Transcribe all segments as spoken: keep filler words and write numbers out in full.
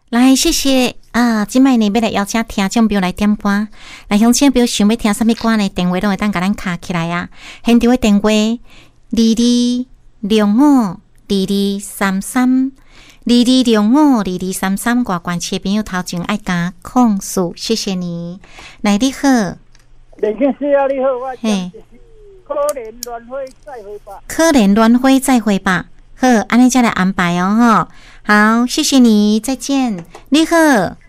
来，谢谢啊！今摆呢要来邀请听众朋友来点歌，来乡亲朋友想要听什么歌呢？电话都会当甲咱卡起来啊！现场的电话二二六五二二三三二二六五二二三三，外关切朋友头前爱加控诉，谢谢你。来，你好， 连先生啊，你好，我嘿，可怜乱辉再会吧， 可怜乱辉再会吧。好，安尼再来安排哦，哈。好，谢谢你，再见。你好，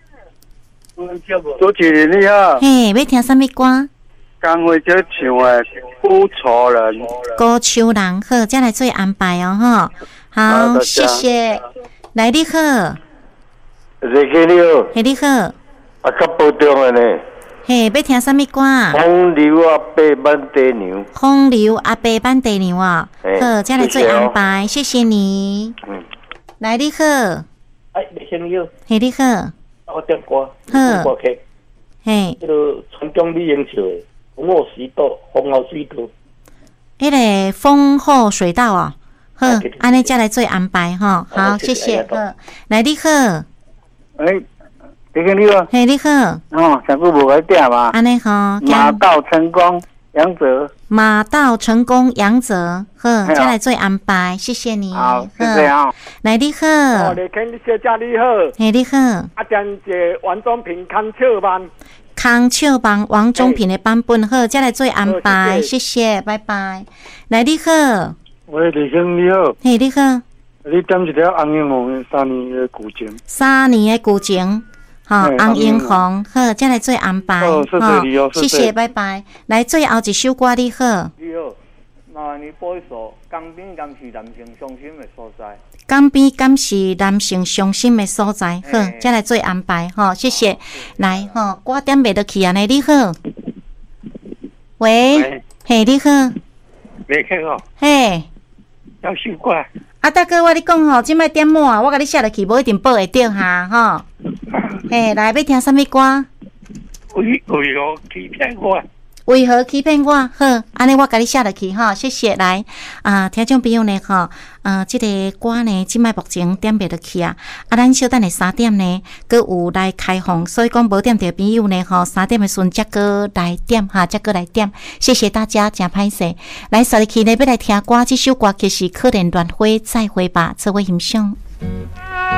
主持人你好， 嘿，要听什么歌？ 刚会这唱的《孤愁人》， 孤愁人，好，再来做安排哦，哈。好，谢谢。来，你好， 瑞哥你好， 嘿，你好， 啊，较保重的呢。 嘿，要听什么歌？ 风流阿伯挽地娘， 风流阿伯挽地娘啊！好，再来做安排，谢谢你。嗯，来，你好， 哎，李先生， 嘿，你好， 我点歌， 好， 歌曲， 嘿， 迄个川江美英唱的《风后水道》，风后水道， 迄个风后水道哦，好，安尼再来做安排哈，好，谢谢，好，来，你好， 哎。你好，你好， 嘿，你好， 哦，上久无来点嘛？ 安尼吼， 马到成功，杨泽， 马到成功，杨泽，好，再来做安排，谢谢你， 好，谢谢啊。 来，你好， 哦，你看小姐你好， 嘿，你好， 啊，张姐王宗平康笑版， 康笑版王宗平的版本，好，再来做安排，谢谢，拜拜。来，你好， 喂，李生你好， 嘿，你好， 你点一条红英红的三年的古琴， 三年的古琴。好，红英红，好，再来做安排。 哦，谢谢你哦， 谢谢，拜拜。来，最后一首歌，你好。 你好，那你播一首《江边敢是男性伤心的所在》。 江边敢是男性伤心的所在，好，再来做安排。好，谢谢。来，吼，歌点袂落去啊？呢，你好。喂，嘿，你好。 没听哦。 嘿。 要首歌。 啊，大哥，我你讲吼，即摆点满，我甲你写落去，无一定报会着哈，吼。嘿，来，要听什么歌？ 为为何欺骗我？ 为何欺骗我？好，安尼我甲你写落去哈，谢谢。来，啊，听众朋友呢，吼，呃，即、这个歌呢，即摆目前点袂落去啊，啊，咱小等下三点呢，阁有来开放，所以讲无点着朋友呢，吼，三点的时阵则阁来点哈，则阁来点，谢谢大家，真歹势。来，刷入去呢，要来听歌，这首歌曲是可怜乱辉，再会吧，这位欣赏。